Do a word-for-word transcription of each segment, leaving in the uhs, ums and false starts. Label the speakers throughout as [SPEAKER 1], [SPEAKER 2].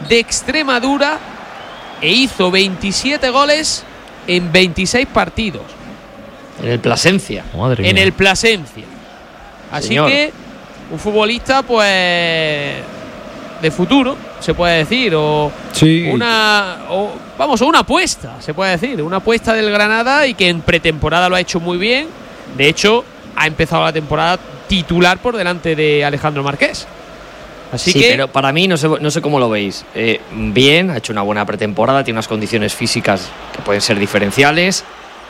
[SPEAKER 1] de Extremadura e hizo veintisiete goles en veintiséis partidos.
[SPEAKER 2] En el Plasencia.
[SPEAKER 3] Madre mía.
[SPEAKER 1] En el Plasencia. Así
[SPEAKER 2] Señor.
[SPEAKER 1] que un futbolista, pues, de futuro, se puede decir, o
[SPEAKER 3] Sí.
[SPEAKER 1] una, o, vamos, o una apuesta, se puede decir, una apuesta del Granada y que en pretemporada lo ha hecho muy bien. De hecho, ha empezado la temporada titular por delante de Alejandro Marqués. Así
[SPEAKER 2] sí,
[SPEAKER 1] que,
[SPEAKER 2] pero para mí, no sé, no sé cómo lo veis. Eh, bien, ha hecho una buena pretemporada, tiene unas condiciones físicas que pueden ser diferenciales,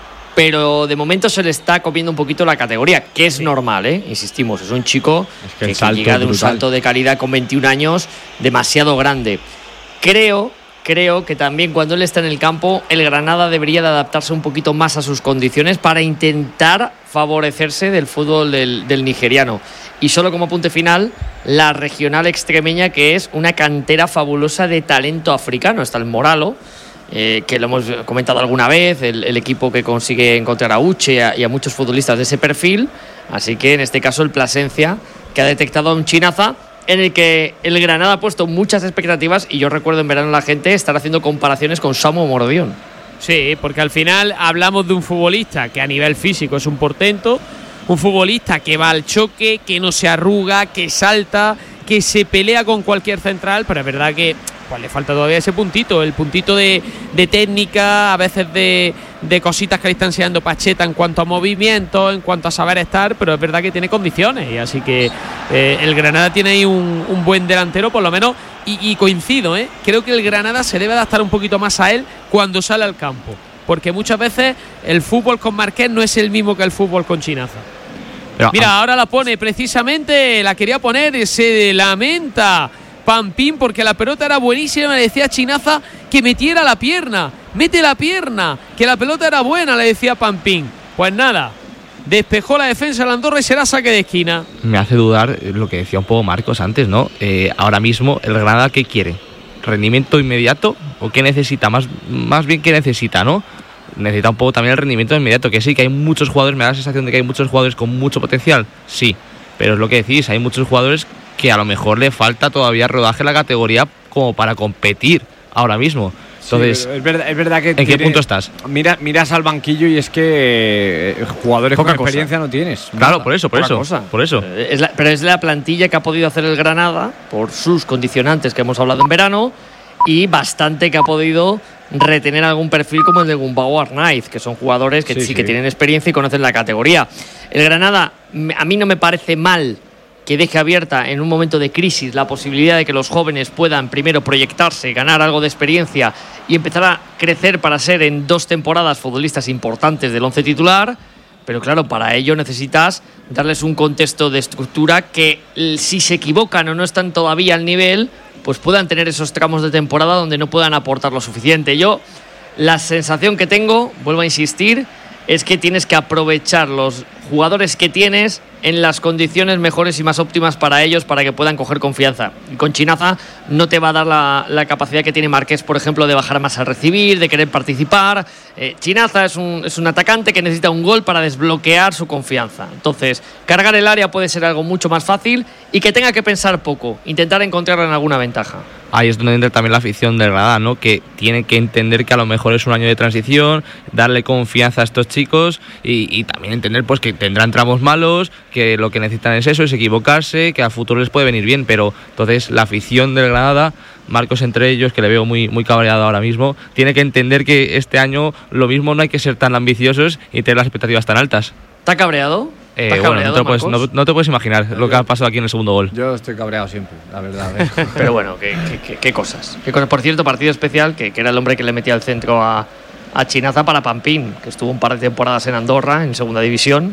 [SPEAKER 2] pero de momento se le está comiendo un poquito la categoría, que es
[SPEAKER 1] Sí.
[SPEAKER 2] normal, ¿eh? Insistimos, es un chico
[SPEAKER 3] Es que
[SPEAKER 2] que,
[SPEAKER 3] el
[SPEAKER 2] que
[SPEAKER 3] salto
[SPEAKER 2] llega de un
[SPEAKER 3] brutal.
[SPEAKER 2] salto de calidad con veintiún años demasiado grande. Creo, creo que también cuando él está en el campo, el Granada debería de adaptarse un poquito más a sus condiciones para intentar favorecerse del fútbol del, del nigeriano. Y solo como apunte final, la regional extremeña, que es una cantera fabulosa de talento africano. Está el Moralo, eh, que lo hemos comentado alguna vez, el, el equipo que consigue encontrar a Uche y a, y a muchos futbolistas de ese perfil. Así que en este caso el Plasencia, que ha detectado a un chinaza en el que el Granada ha puesto muchas expectativas, y yo recuerdo en verano la gente estar haciendo comparaciones con Samu Mordión.
[SPEAKER 1] sí, porque al final hablamos de un futbolista que a nivel físico es un portento, un futbolista que va al choque, que no se arruga, que salta, que se pelea con cualquier central, pero es verdad que pues, le falta todavía ese puntito, el puntito de, de técnica, a veces de, de cositas que le están enseñando Pacheta en cuanto a movimiento, en cuanto a saber estar, pero es verdad que tiene condiciones, y así que eh, el Granada tiene ahí un, un buen delantero, por lo menos, y, y coincido, ¿eh? Creo que el Granada se debe adaptar un poquito más a él cuando sale al campo, porque muchas veces el fútbol con Marqués no es el mismo que el fútbol con Chinaza.
[SPEAKER 3] Pero,
[SPEAKER 1] Mira, ahora la pone precisamente, la quería poner, se lamenta Pampín porque la pelota era buenísima, le decía a Chinaza que metiera la pierna, mete la pierna, que la pelota era buena, le decía Pampín. Pues nada, despejó la defensa de la Andorra y será saque de esquina.
[SPEAKER 3] me hace dudar lo que decía un poco Marcos antes, ¿no? Eh, ahora mismo, ¿el Granada qué quiere? ¿Rendimiento inmediato? ¿O qué necesita? Más, más bien, ¿qué necesita, no? Necesita un poco también el rendimiento inmediato, que sí, que hay muchos jugadores, me da la sensación de que hay muchos jugadores con mucho potencial, sí, pero es lo que decís, hay muchos jugadores que a lo mejor le falta todavía rodaje en la categoría como para competir ahora mismo. Entonces,
[SPEAKER 4] sí, es verdad, es verdad que
[SPEAKER 3] ¿en
[SPEAKER 4] tiene,
[SPEAKER 3] qué punto estás?
[SPEAKER 4] Mira, miras al banquillo y es que eh, jugadores
[SPEAKER 2] Poca
[SPEAKER 4] con experiencia
[SPEAKER 2] cosa.
[SPEAKER 4] no tienes.
[SPEAKER 3] Claro,
[SPEAKER 4] Nada.
[SPEAKER 3] por eso, por
[SPEAKER 2] Poca
[SPEAKER 3] eso,
[SPEAKER 2] cosa.
[SPEAKER 3] por eso.
[SPEAKER 2] Eh, es la- pero es la plantilla que ha podido hacer el Granada por sus condicionantes que hemos hablado en verano, y bastante que ha podido retener algún perfil como el de Gumbau Arnaiz, que son jugadores que sí,
[SPEAKER 4] Sí,
[SPEAKER 2] sí
[SPEAKER 4] sí.
[SPEAKER 2] que tienen experiencia y conocen la categoría. El Granada, me- a mí no me parece mal que deje abierta en un momento de crisis la posibilidad de que los jóvenes puedan primero proyectarse, ganar algo de experiencia y empezar a crecer para ser en dos temporadas futbolistas importantes del once titular. Pero claro, para ello necesitas darles un contexto de estructura que, si se equivocan o no están todavía al nivel, pues puedan tener esos tramos de temporada donde no puedan aportar lo suficiente. Yo, la sensación que tengo, vuelvo a insistir, es que tienes que aprovechar los jugadores que tienes en las condiciones mejores y más óptimas para ellos, para que puedan coger confianza. Y con Chinaza no te va a dar la, la capacidad que tiene Marqués, por ejemplo, de bajar más a recibir, de querer participar. Eh, Chinaza es un, es un atacante que necesita un gol para desbloquear su confianza. Entonces, cargar el área puede ser algo mucho más fácil y que tenga que pensar poco, intentar encontrar en alguna ventaja.
[SPEAKER 3] Ahí es donde entra también la afición del Granada, ¿no? Que tiene que entender que a lo mejor es un año de transición, darle confianza a estos chicos y, y también entender pues que tendrán tramos malos, que lo que necesitan es eso, es equivocarse, que a futuro les puede venir bien, pero entonces la afición del Granada, Marcos entre ellos, que le veo muy, muy cabreado ahora mismo, tiene que entender que este año lo mismo no hay que ser tan ambiciosos y tener las expectativas tan altas.
[SPEAKER 2] ¿Está cabreado?
[SPEAKER 3] Eh,
[SPEAKER 2] ¿Está
[SPEAKER 3] bueno,
[SPEAKER 2] cabreado,
[SPEAKER 3] no te, puedes, no,
[SPEAKER 2] Marcos?
[SPEAKER 3] no te puedes imaginar lo que ha pasado aquí en el segundo gol.
[SPEAKER 4] Yo estoy cabreado siempre, la verdad. ¿eh?
[SPEAKER 2] Pero bueno, ¿qué, qué, qué, qué cosas? ¿Qué cosas? Por cierto, partido especial, que, que era el hombre que le metía al centro a, a Chinaza para Pampín, que estuvo un par de temporadas en Andorra, en segunda división.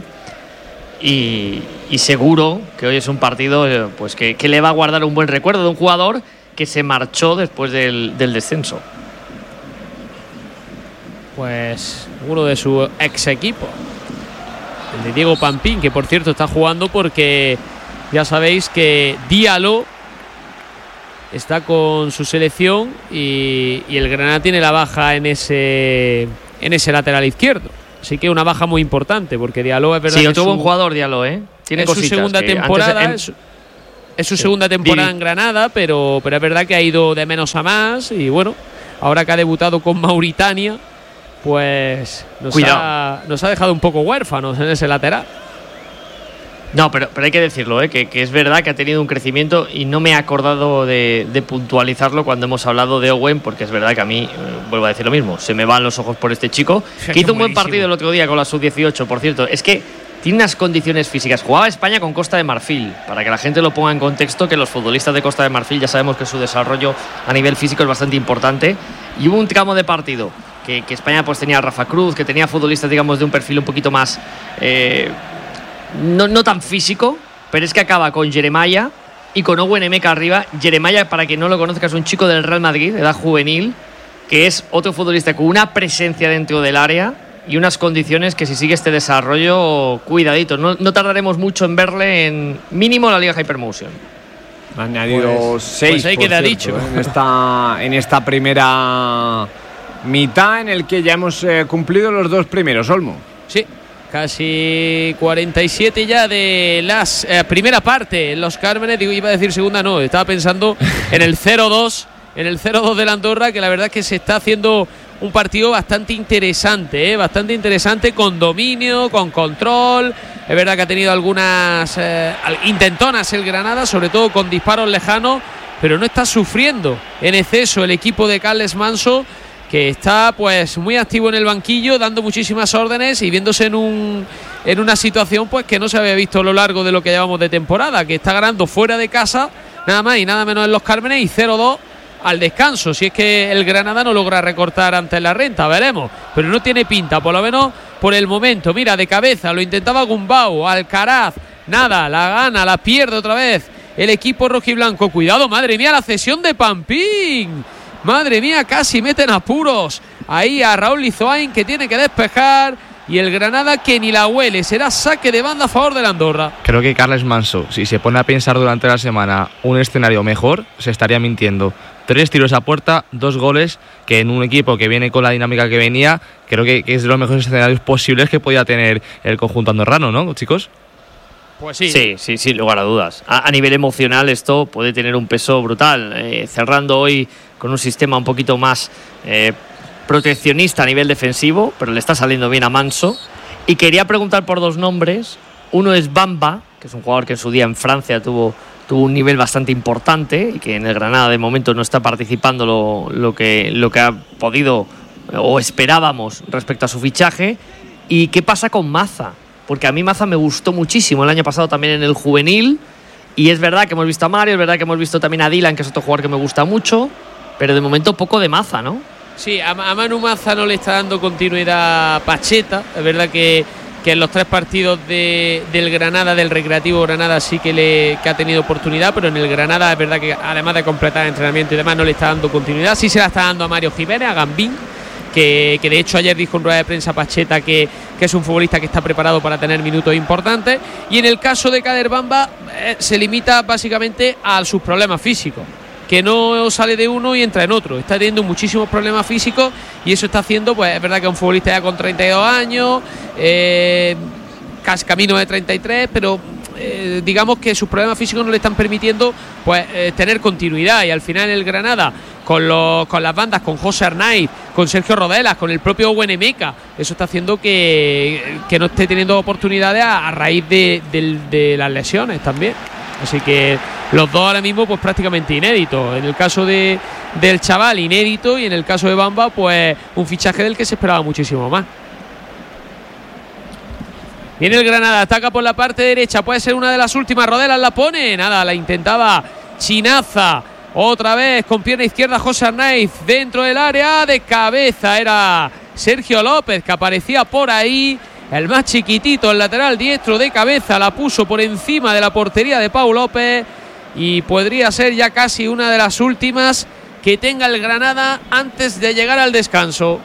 [SPEAKER 2] Y, y seguro que hoy es un partido eh, pues que, que le va a guardar un buen recuerdo de un jugador que se marchó después del, del descenso.
[SPEAKER 1] Pues uno de su ex equipo, el de Diego Pampín, que por cierto está jugando porque ya sabéis que Diallo está con su selección y, y el Granada tiene la baja en ese en ese lateral izquierdo. Así que una baja muy importante porque Diallo es verdad
[SPEAKER 2] Sí,
[SPEAKER 1] que
[SPEAKER 2] otro
[SPEAKER 1] su,
[SPEAKER 2] buen jugador, Diallo, ¿eh? Tiene
[SPEAKER 1] es su
[SPEAKER 2] cositas
[SPEAKER 1] segunda
[SPEAKER 2] que
[SPEAKER 1] temporada.
[SPEAKER 2] antes-
[SPEAKER 1] es- Es su
[SPEAKER 2] Sí.
[SPEAKER 1] segunda temporada
[SPEAKER 2] Didi.
[SPEAKER 1] en Granada, pero, pero es verdad que ha ido de menos a más. Y bueno, ahora que ha debutado con Mauritania, pues nos,
[SPEAKER 2] Cuidado.
[SPEAKER 1] ha, nos ha dejado un poco huérfanos en ese lateral.
[SPEAKER 2] No, pero, pero hay que decirlo, ¿eh? que, que es verdad que ha tenido un crecimiento y no me he acordado de, de puntualizarlo cuando hemos hablado de Owen, porque es verdad que a mí, eh, vuelvo a decir lo mismo, se me van los ojos por este chico,
[SPEAKER 1] Es
[SPEAKER 2] que
[SPEAKER 1] que
[SPEAKER 2] hizo un buen
[SPEAKER 1] buenísimo.
[SPEAKER 2] partido el otro día con la sub dieciocho, por cierto. Es que tiene unas condiciones físicas. Jugaba España con Costa de Marfil, para que la gente lo ponga en contexto, que los futbolistas de Costa de Marfil ya sabemos que su desarrollo a nivel físico es bastante importante. Y hubo un tramo de partido que, que España pues tenía a Rafa Cruz, que tenía futbolistas, digamos, de un perfil un poquito más... Eh, no, no tan físico, pero es que acaba con Jeremiah y con Owen Emeka arriba. Jeremiah, para quien no lo conozca, es un chico del Real Madrid, de edad juvenil, que es otro futbolista con una presencia dentro del área y unas condiciones que, si sigue este desarrollo, cuidadito. No, no tardaremos mucho en verle en mínimo la Liga Hypermotion.
[SPEAKER 4] Ha añadido
[SPEAKER 1] Pues-
[SPEAKER 4] seis.
[SPEAKER 1] pues ahí
[SPEAKER 4] por
[SPEAKER 1] queda
[SPEAKER 4] cierto,
[SPEAKER 1] dicho.
[SPEAKER 4] En esta, en esta primera mitad, en el que ya hemos eh, cumplido los dos primeros, Olmo.
[SPEAKER 1] Sí, casi cuarenta y siete ya de la eh, primera parte en Los Cármenes. Digo, iba a decir segunda, no, estaba pensando en el cero dos, en el cero dos de la Andorra, que la verdad es que se está haciendo un partido bastante interesante, ¿eh? bastante interesante, con dominio, con control. Es verdad que ha tenido algunas eh, intentonas el Granada, sobre todo con disparos lejanos, pero no está sufriendo en exceso el equipo de Carles Manso, que está pues muy activo en el banquillo, dando muchísimas órdenes y viéndose en un en una situación pues que no se había visto a lo largo de lo que llevamos de temporada, que está ganando fuera de casa, nada más y nada menos en Los Cármenes, y cero dos al descanso, si es que el Granada no logra recortar antes la renta, veremos, pero no tiene pinta, por lo menos por el momento. Mira, de cabeza lo intentaba Gumbau, Alcaraz, nada, la gana, la pierde otra vez el equipo rojiblanco. Cuidado, madre mía, la cesión de Pampín. Madre mía, casi meten apuros ahí a Raúl Lizoain, que tiene que despejar, y el Granada que ni la huele. Será saque de banda a favor de la Andorra.
[SPEAKER 3] Creo que Carles Manso, si se pone a pensar durante la semana un escenario mejor, se estaría mintiendo. Tres tiros a puerta, dos goles, que en un equipo que viene con la dinámica que venía, creo que, que es de los mejores escenarios posibles que podía tener el conjunto andorrano, ¿no, chicos?
[SPEAKER 1] Pues sí.
[SPEAKER 2] Sí, sí, sin lugar a dudas. A, a nivel emocional esto puede tener un peso brutal. Eh, cerrando hoy con un sistema un poquito más eh, proteccionista a nivel defensivo, pero le está saliendo bien a Manso. Y quería preguntar por dos nombres. Uno es Bamba, que es un jugador que en su día en Francia tuvo, tuvo un nivel bastante importante y que en el Granada de momento no está participando lo, lo, que, lo que ha podido o esperábamos respecto a su fichaje. ¿Y qué pasa con Maza? Porque a mí Maza me gustó muchísimo el año pasado también en el juvenil, y es verdad que hemos visto a Mario, es verdad que hemos visto también a Dylan, que es otro jugador que me gusta mucho, pero de momento poco de Maza, ¿no?
[SPEAKER 1] Sí, a, a Manu Maza no le está dando continuidad Pacheta. Es verdad que, que en los tres partidos de, del Granada, del Recreativo Granada, sí que, le, que ha tenido oportunidad, pero en el Granada es verdad que además de completar el entrenamiento y demás no le está dando continuidad. Sí se la está dando a Mario Jiménez, a Gambín, Que, que de hecho ayer dijo en rueda de prensa Pacheta que, que es un futbolista que está preparado para tener minutos importantes. Y en el caso de Kader Bamba eh, se limita básicamente a sus problemas físicos, que no sale de uno y entra en otro. Está teniendo muchísimos problemas físicos y eso está haciendo, pues es verdad que es un futbolista ya con treinta y dos años, eh, casi camino de treinta y tres, pero eh, digamos que sus problemas físicos no le están permitiendo pues eh, tener continuidad. Y al final el Granada, con, los, con las bandas, con José Arnaiz, con Sergio Rodelas, con el propio Owen Emeka, eso está haciendo que, que no esté teniendo oportunidades a, a raíz de, de, de las lesiones también. Así que los dos ahora mismo pues prácticamente inéditos. En el caso de, del chaval, inédito, y en el caso de Bamba, pues un fichaje del que se esperaba muchísimo más. Viene el Granada, ataca por la parte derecha, puede ser una de las últimas. Rodelas la pone, nada, la intentaba Chinaza. Otra vez con pierna izquierda José Arnaiz dentro del área, de cabeza era Sergio López, que aparecía por ahí, el más chiquitito, el lateral diestro, de cabeza la puso por encima de la portería de Pau López, y podría ser ya casi una de las últimas que tenga el Granada antes de llegar al descanso.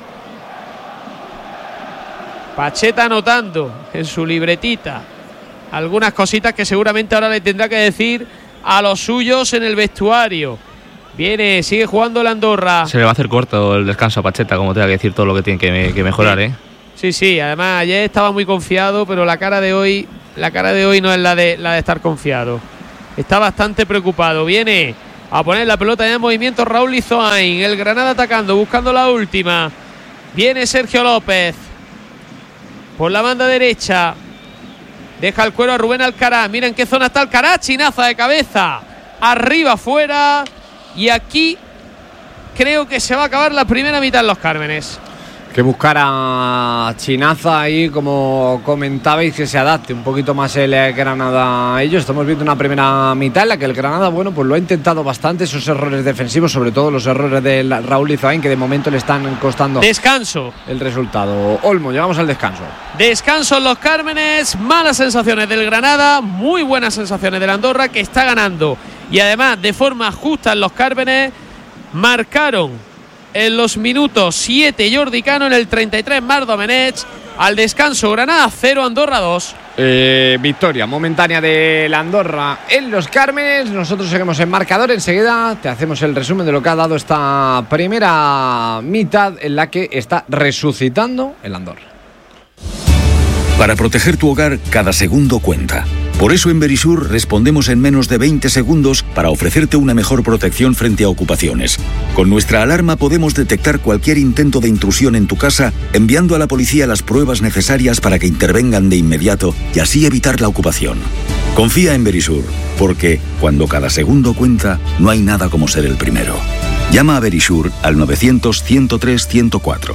[SPEAKER 1] Pacheta anotando en su libretita algunas cositas que seguramente ahora le tendrá que decir a los suyos en el vestuario. Viene, sigue jugando la Andorra.
[SPEAKER 3] Se le va a hacer corto el descanso a Pacheta, como tenga que decir todo lo que tiene que, que mejorar, ¿eh?
[SPEAKER 1] Sí, sí, además ayer estaba muy confiado, pero la cara de hoy, la cara de hoy no es la de la de estar confiado. está bastante preocupado. Viene a poner la pelota ya en movimiento Raúl Lizoain. El Granada atacando, buscando la última. Viene Sergio López por la banda derecha. Deja el cuero a Rubén Alcaraz. Miren en qué zona está Alcaraz. Chinaza de cabeza. Arriba, fuera. Y aquí creo que se va a acabar la primera mitad en Los Cármenes.
[SPEAKER 4] Que buscar a Chinaza ahí, como comentabais, que se adapte un poquito más el Granada a ellos. Estamos viendo una primera mitad en la que el Granada, bueno, pues lo ha intentado bastante, esos errores defensivos, sobre todo los errores de Raúl Lizoain, que de momento le están costando
[SPEAKER 1] descanso
[SPEAKER 4] el resultado. Olmo, llegamos al descanso.
[SPEAKER 1] Descanso en Los Cármenes, malas sensaciones del Granada, muy buenas sensaciones del Andorra, que está ganando. Y además, de forma justa en Los Cármenes, marcaron en los minutos siete Jordi Cano, en el treinta y tres Marc Domenech. Al descanso, Granada cero, Andorra dos.
[SPEAKER 4] Eh, victoria momentánea de la Andorra en Los Cármenes. Nosotros seguimos en marcador. Enseguida te hacemos el resumen de lo que ha dado esta primera mitad, en la que está resucitando el Andorra.
[SPEAKER 5] Para proteger tu hogar, cada segundo cuenta. Por eso en Verisur respondemos en menos de veinte segundos para ofrecerte una mejor protección frente a ocupaciones. Con nuestra alarma podemos detectar cualquier intento de intrusión en tu casa, enviando a la policía las pruebas necesarias para que intervengan de inmediato y así evitar la ocupación. Confía en Verisur, porque cuando cada segundo cuenta, no hay nada como ser el primero. Llama a Verisur al novecientos, ciento tres, ciento cuatro.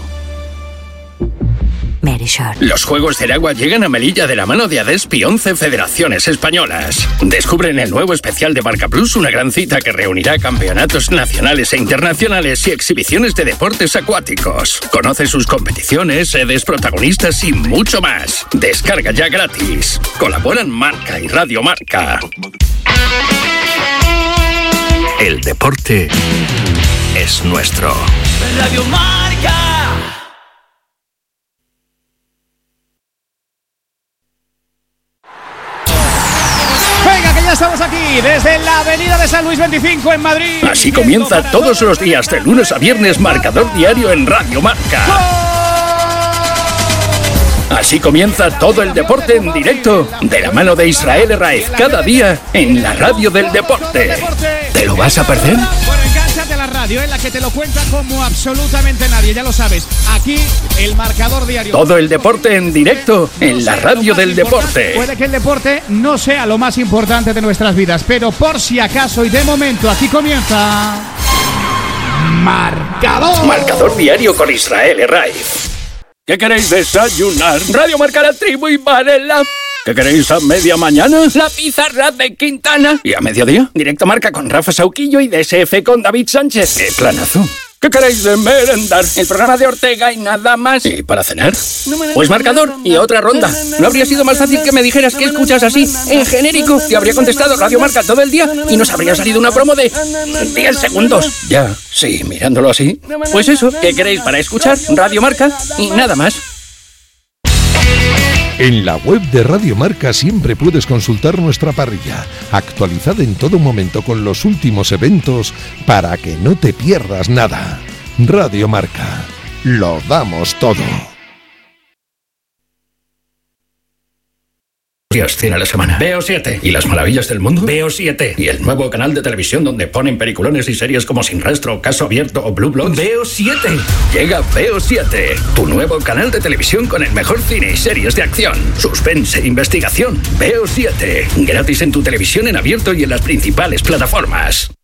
[SPEAKER 6] Verisur.
[SPEAKER 7] Los Juegos del Agua llegan a Melilla de la mano de ADESP y once federaciones españolas. Descubren el nuevo especial de Marca Plus, una gran cita que reunirá campeonatos nacionales e internacionales y exhibiciones de deportes acuáticos. Conoce sus competiciones, sedes, protagonistas y mucho más. Descarga ya gratis. Colaboran Marca y Radio Marca. El deporte es nuestro.
[SPEAKER 8] Radio Marca.
[SPEAKER 9] Ya estamos aquí desde la avenida de San Luis veinticinco en Madrid.
[SPEAKER 7] Así comienza todos los días de lunes a viernes Marcador Diario en Radio Marca. Así comienza todo el deporte en directo de la mano de Israel Herraiz, cada día en la radio del deporte. ¿Te lo vas a perder?
[SPEAKER 9] Bueno, engánchate a la radio, en la que te lo cuenta como absolutamente nadie, ya lo sabes. Aquí el Marcador Diario.
[SPEAKER 7] Todo el deporte en directo en la radio del deporte.
[SPEAKER 9] Puede que el deporte no sea lo más importante de nuestras vidas, pero por si acaso y de momento aquí comienza Marcador.
[SPEAKER 7] Marcador Diario con Israel Herraiz. ¿Qué queréis desayunar? Radio Marca, La Tribu y Varela. ¿Qué queréis a media mañana? La pizarra de Quintana. ¿Y a mediodía? Directo Marca con Rafa Sauquillo y D S F con David Sánchez. ¡Qué planazo! ¿Qué queréis de merendar? El programa de Ortega y nada más. ¿Y para cenar? Pues Marcador y otra ronda. ¿No habría sido más fácil que me dijeras que escuchas así, en genérico? Te habría contestado Radio Marca todo el día y nos habría salido una promo de diez segundos. Ya, sí, mirándolo así. Pues eso, ¿qué queréis para escuchar? Radio Marca y nada más.
[SPEAKER 10] En la web de Radio Marca siempre puedes consultar nuestra parrilla, actualizada en todo momento con los últimos eventos para que no te pierdas nada. Radio Marca, lo damos todo.
[SPEAKER 7] Días tiene la semana. Veo siete. ¿Y las maravillas del mundo? Veo siete. ¿Y el nuevo canal de televisión donde ponen peliculones y series como Sin Rastro, Caso Abierto o Blue Bloods? Veo siete. Llega Veo siete, tu nuevo canal de televisión con el mejor cine y series de acción, suspense e investigación. Veo siete. Gratis en tu televisión en abierto y en las principales plataformas.